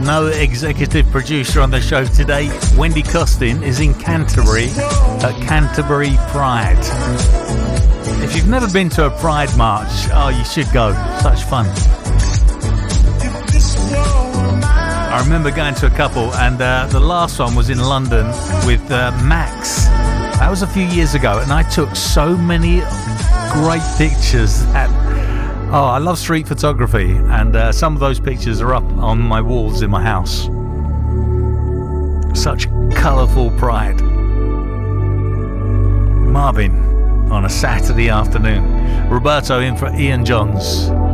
No executive producer on the show today. Wendy Costin is in Canterbury at Canterbury Pride. If you've never been to a Pride March, oh, you should go. Such fun. I remember going to a couple, and the last one was in London with Max. That was a few years ago, and I took so many great pictures that... Oh, I love street photography, and some of those pictures are up on my walls in my house. Such colourful pride. Marvin on a Saturday afternoon. Roberto in for Ian Johns.